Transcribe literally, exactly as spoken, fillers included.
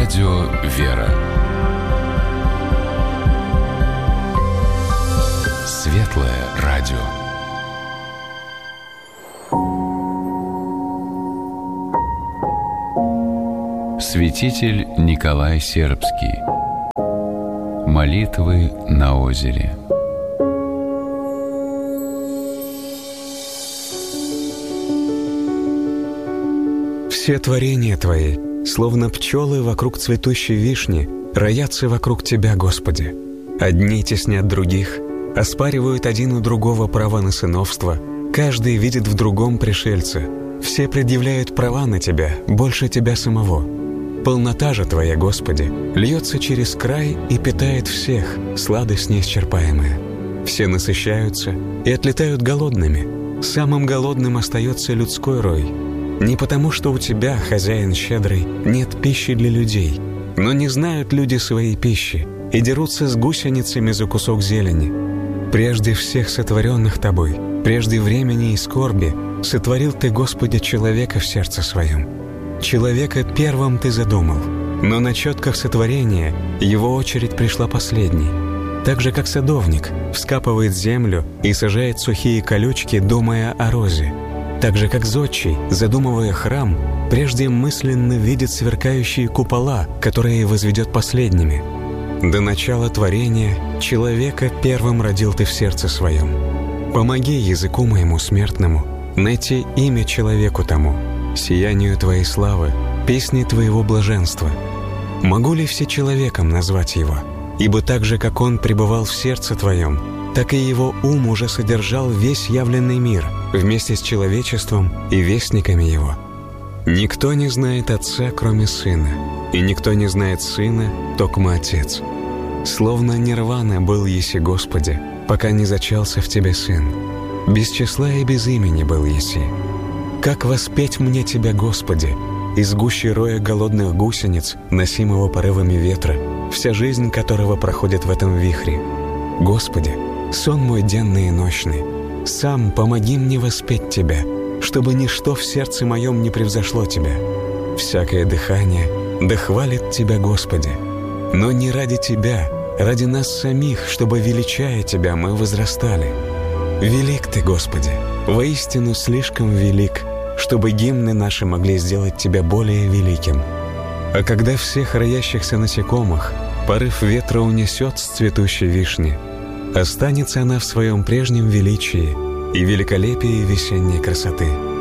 Радио «Вера». Светлое радио. Святитель Николай Сербский. Молитвы на озере. Все творения Твои, словно пчелы вокруг цветущей вишни, роятся вокруг Тебя, Господи. Одни теснят других, оспаривают один у другого права на сыновство, каждый видит в другом пришельца. Все предъявляют права на Тебя, больше Тебя самого. Полнота же Твоя, Господи, льется через край и питает всех, сладость неисчерпаемая. Все насыщаются и отлетают голодными. Самым голодным остается людской рой. Не потому, что у Тебя, хозяин щедрый, нет пищи для людей, но не знают люди своей пищи и дерутся с гусеницами за кусок зелени. Прежде всех сотворенных Тобой, прежде времени и скорби, сотворил Ты, Господи, человека в сердце своем. Человека первым Ты задумал, но на четках сотворения его очередь пришла последней. Так же, как садовник вскапывает землю и сажает сухие колючки, думая о розе. Так же, как зодчий, задумывая храм, прежде мысленно видит сверкающие купола, которые возведет последними. До начала творения человека первым родил Ты в сердце своем. Помоги языку моему смертному найти имя человеку тому, сиянию Твоей славы, песни Твоего блаженства. Могу ли всечеловеком назвать его? Ибо так же, как он пребывал в сердце Твоем, так и его ум уже содержал весь явленный мир вместе с человечеством и вестниками его. Никто не знает Отца, кроме Сына, и никто не знает Сына, токмо Отец. Словно нирвана был еси, Господи, пока не зачался в Тебе Сын. Без числа и без имени был еси. Как воспеть мне Тебя, Господи, из гущи роя голодных гусениц, носимого порывами ветра, вся жизнь которого проходит в этом вихре? Господи, сон мой денный и ночный, сам помоги мне воспеть Тебя, чтобы ничто в сердце моем не превзошло Тебя. Всякое дыхание да хвалит Тебя, Господи, но не ради Тебя, ради нас самих, чтобы, величая Тебя, мы возрастали. Велик Ты, Господи, воистину слишком велик, чтобы гимны наши могли сделать Тебя более великим. А когда всех роящихся насекомых порыв ветра унесет с цветущей вишни, останется она в своем прежнем величии и великолепии весенней красоты.